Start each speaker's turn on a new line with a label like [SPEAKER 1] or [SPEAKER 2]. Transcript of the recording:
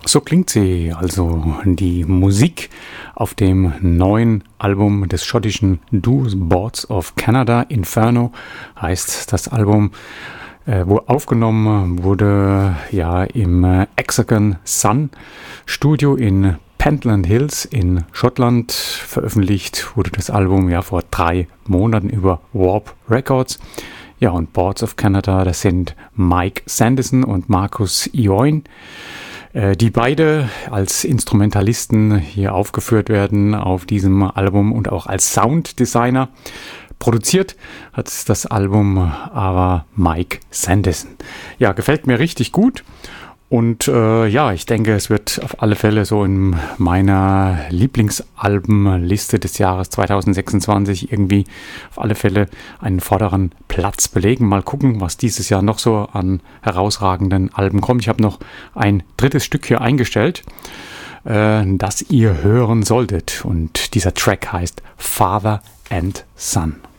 [SPEAKER 1] So klingt sie, also die Musik auf dem neuen Album des schottischen Duos Boards of Canada. Inferno heißt das Album, wo aufgenommen wurde ja im Hexagon Sun Studio in Pentland Hills in Schottland. Veröffentlicht wurde das Album ja vor 3 Monaten über Warp Records. Ja, und Boards of Canada, das sind Mike Sanderson und Marcus Ioin, die beide als Instrumentalisten hier aufgeführt werden auf diesem Album und auch als Sounddesigner. Produziert hat das Album aber Mike Sanderson. Ja, gefällt mir richtig gut. Und ich denke, es wird auf alle Fälle so in meiner Lieblingsalbenliste des Jahres 2026 irgendwie auf alle Fälle einen vorderen Platz belegen. Mal gucken, was dieses Jahr noch so an herausragenden Alben kommt. Ich habe noch ein 3. Stück hier eingestellt, das ihr hören solltet. Und dieser Track heißt Father and Son.